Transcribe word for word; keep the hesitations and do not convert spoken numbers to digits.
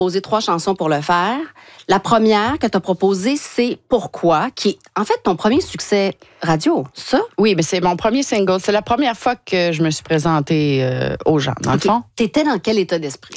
Posé trois chansons pour le faire. La première que tu as proposée, c'est Pourquoi, qui est en fait ton premier succès radio, ça? Oui, mais c'est mon premier single. C'est la première fois que je me suis présentée euh, aux gens, dans okay. le fond. T'étais dans quel état d'esprit?